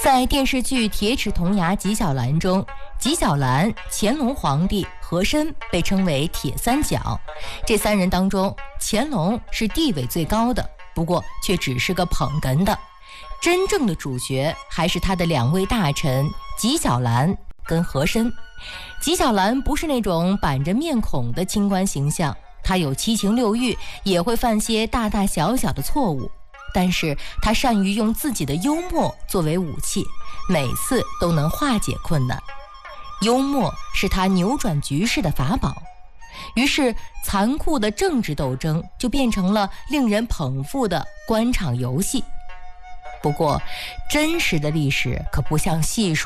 在电视剧《铁齿铜牙纪晓岚》中，纪晓岚、乾隆皇帝、和珅被称为铁三角。这三人当中，乾隆是地位最高的，不过却只是个捧哏的。真正的主角还是他的两位大臣纪晓岚跟和珅。纪晓岚不是那种板着面孔的清官形象，他有七情六欲，也会犯些大大小小的错误，但是他善于用自己的幽默作为武器，每次都能化解困难。幽默是他扭转局势的法宝，于是残酷的政治斗争就变成了令人捧腹的官场游戏。不过真实的历史可不像戏说